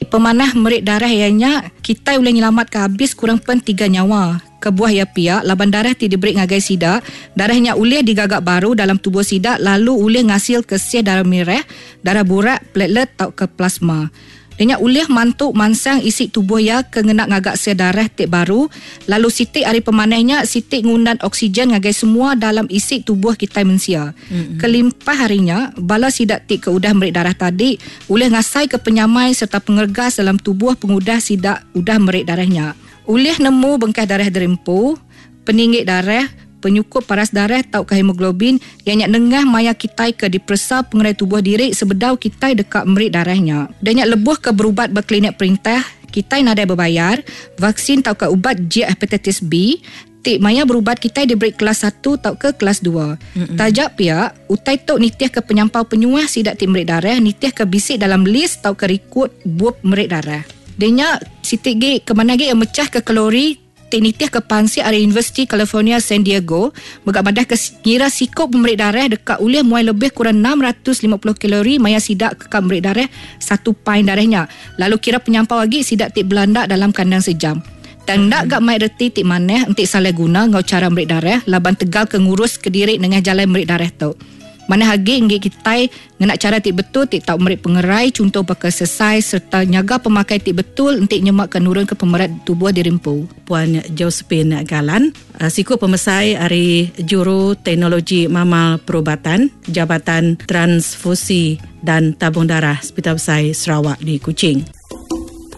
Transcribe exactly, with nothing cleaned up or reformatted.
pemanah merit darah ianya kita boleh nyelamatkan habis kurang pun tiga nyawa. Kebuah ya pihak laban darah ti diberi ngagai sidak, darahnya ulih digagak baru dalam tubuh sidak lalu ulih ngasil ke sel darah merah, darah burak, platelet atau ke plasma. Denya ulih mantuk mansang isi tubuh ya kengenak ngagak sel darah tik baru, lalu sitik hari pemanahnya sitik ngundan oksigen ngagai semua dalam isi tubuh kita manusia. Mm-hmm. Kelimpah harinya bala sidak tik ke udah merit darah tadi ulih ngasai ke penyamai serta pengergas dalam tubuh pengudah sidak udah merit darahnya. Ulih nemu bengkah darah derempu, peninggi darah, penyukup paras darah atau ke hemoglobin yang nyak nengah maya kita ke diperiksa pengerai tubuh diri sebedau kita dekat merit darahnya. Dan nyak lebuh ke berubat berklinik perintah, kita nadai berbayar, vaksin atau ke ubat J hepatitis B, tik maya berubat kita diberi kelas satu atau ke kelas dua. Mm-hmm. Tajak pihak, utai tok nitiah ke penyampau penyuah sidak tik merit darah, nitiah ke bisik dalam list atau ke rekod buat merit darah. Denya sitik ge ke mana ge yang mecah ke kalori Teknitiah ke Pansi dari Universiti California San Diego megak badah ke ngira sikop memerik darah dekat ulih muai lebih kurang enam ratus lima puluh kalori maya sidak ke memerik darah satu pain darahnya. Lalu kira penyampau lagi sidak tik belandak dalam kandang sejam. Dan nak gak mai reti tik maneh entik salah guna ngau cara memerik darah laban tegal ke ngurus ke diri dengan jalan memerik darah tu. Mana hagi ngi kita nak cara tik betul tik tak merit pengerai contoh pakai sesai serta nyaga pemakai tik betul untuk nyemak ke nurun ke pemerat tubuh dirimpu. Puan Josephine Galan, siku pemesai dari Juru Teknologi Mamal Perubatan Jabatan Transfusi dan Tabung Darah Hospital Besar Sarawak di Kuching.